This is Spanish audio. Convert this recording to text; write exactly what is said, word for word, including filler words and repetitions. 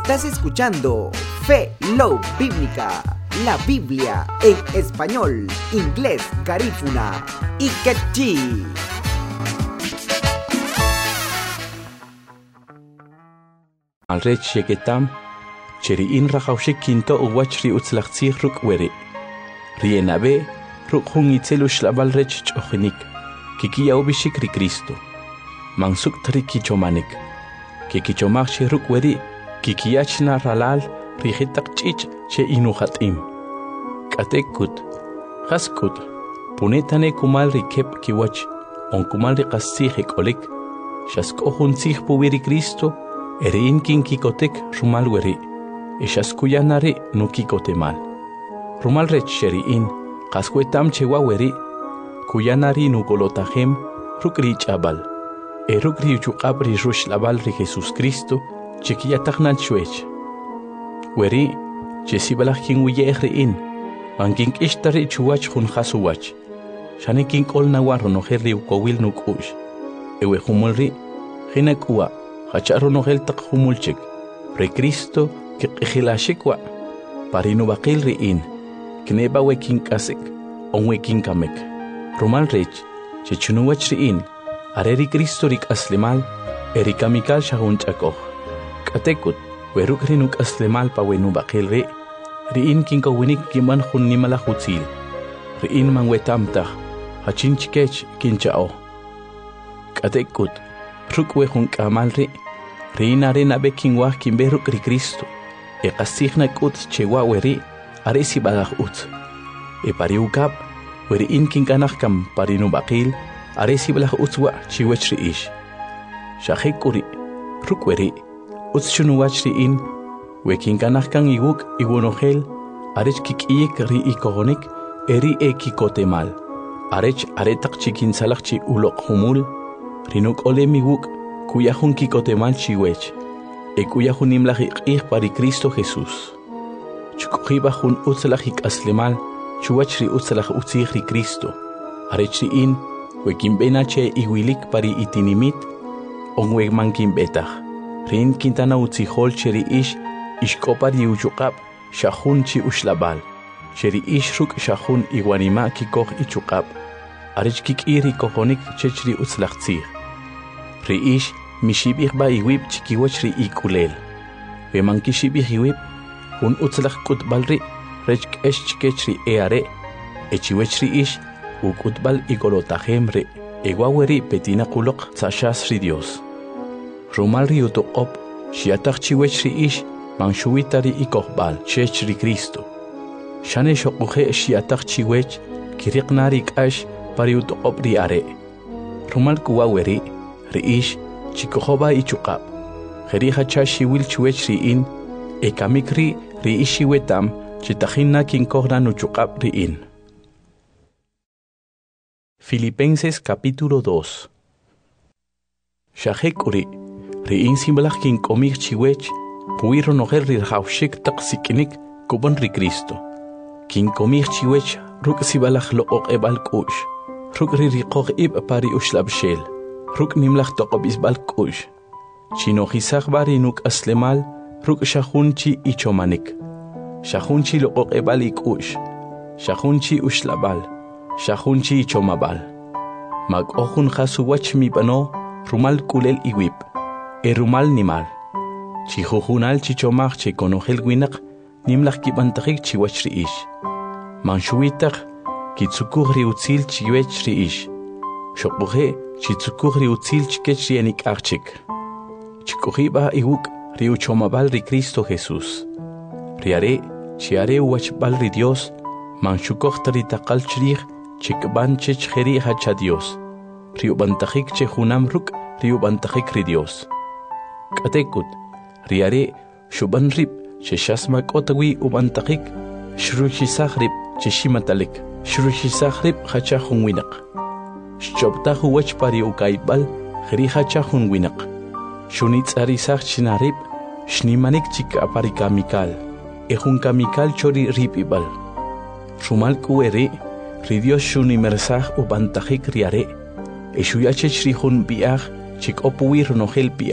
Estás escuchando Fe Love Bíblica, la Biblia en español, inglés, garífuna y quechí. Alrech shegetam, cheri in rachaushik kinto uwachri utzlachtzich ruk weri. Rienabe, ruk hungitzelu shlabal rech chochinik, kikia ubishik ri Cristo. Mansuk tri kichomanik, kikichomach che ruk weri, kikiachna ralal, rihitak chich che inuhatim. Katekut, haskut, punetane kumal rikep kiwach, on kumal rikastzich ekolik, shaskohun zich puwiri Cristo, Erein kin kikotek rumal weri, eshaskuyanare no kikotemal. Rumal rech sheriin, kaskuetam chewa weri, kuyanari no golotahem, rukri chabal. E rukri chuqabri rush labal ri Jesus Cristo, chekiatagnan chwech. Weri, chesibalach kin wiyehrein, mankin ishtari chuwach hun hasuwach. Shanekin kol nawaro no herri ukowil no kush. Ewe humulri, hinakua. Hacharo no gel tak humulchik, re Cristo que qihilashikwa, parino bakil riin, kneba wekin kasik, on wekin kamek. Rumal rech, chechunuwach riin, areri Cristo rik aslimal, erikamikal shahun chakoh. Katekut, weruk rinuk aslimal pa wenu bakil ri, riin kinka winik kiman hun nimala hutzil, riin man wetamtah, hachin chikech kinchao. Katekut, rukwe hun kamal ri, Reina arena bekin wah kimbe ruk ri Cristo, e kastigna kut chewa weri, aresi bagah ut. E pariukap, weri inkin kanakam parinu bakil, aresi balah utwa chiwech ri ish. Shahekuri, ruk weri, utsunuwach ri in, wekin kanakang iwuk iwunohel, arech kikiyek ri ikohonik, eri e kikotemal, arech aretak chikin salak chi ulok humul, rinuk ole miwuk, cuya jun kikotemal chiwech, e cuya jun imlajik ik pari Cristo Jesús. Chukujiba jun utzalajik aslemal, chuachri utzalaj utzihri Cristo, arechri in, wekin benache iwilik pari itinimit, on wegman kin betach, rin kintana utzihol cheri ish, ishkopari uchukap, shahun chi ushlabal, cheri ish ruk shahun iguanima kikoh ichukap, arech kik iri kohonik chechri utzlachtzih. Reish mishibih ba iwib chikiwach ri ikulel. Weman kishibih iwib, hun utzlach kutbal ri, rech kesh chikech ri eare, echiwech ri ish, u kutbal igolotahem ri, egwaweri petina kulok tzashas ri Dios. Rumal ri utoqop, shiatach chiwech ri ish, manshuwita ri ikohbal, chech ri Cristo. Shane shokuhe shiatach chiwech, kiriqna ri kash, pari utoqop ri are. Rumal kuwaweri, Reish, chikohoba ichukap. Jeriha chashi wil chuech riin, e kamikri reishi wetam, chitahina kinkohra nuchukap riin. Filipenses capítulo dos. Shahekuri, riin simbalach kinkomik chiwech, puiro noher rirhaushik taksikinik, kubon ri Cristo. Kinkomik chiwech, ruk sibalach lo ok ebal kush, ruk ririkoh ib pari ushlab shel. Ruk nimlach toqobis balkush. Chino hisach bari nuk aslemal, ruk shahunchi ichomanik. Shahunchi lo ebal ikush. Shahunchi ushlabal. Shahunchi ichomabal. Mag ohun hasuwach mi bano, rumal kulel iwip. E rumal nimal. Chihuhunal chichomach che konohel winak, nimlach kibantahik chiwach riish. Manshuitach, kitsukuh riutzil chiwech riish. Shokbuhe, chitsukuh riutzil chikech rienik archik. Chikuhiba iwuk riuchomabal ri Cristo Jesús. Riare, chiare uachbal ri Dios, manchukoh taritakal chrich, chikban chech jeri hacha Dios. Riubantajik chehunam ruk, riubantajik ri Dios. Katekut, riare, shuban rip, cheshasmak otawi ubantajik, shruchisach rip, cheshimatalik, shruchisach rip hacha hunwinak. Shchoptahu wach pari ukaibal, jeriha chahun winak. Shunitz arisach chinarip, shnimanik chika pari kamikal, ehun kamikal chori ripibal. Shumal kuere, ridios shunimersach ubantajik riare, eshuyache shrihun biach, chik opuir nohel biach.